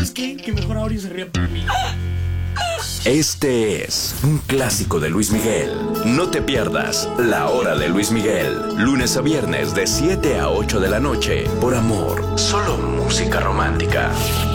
¿sabes qué? Que mejor Auri se ría por mí. Este es un clásico de Luis Miguel. No te pierdas La Hora de Luis Miguel. Lunes a viernes de 7 a 8 de la noche. Por Amor. Solo música romántica.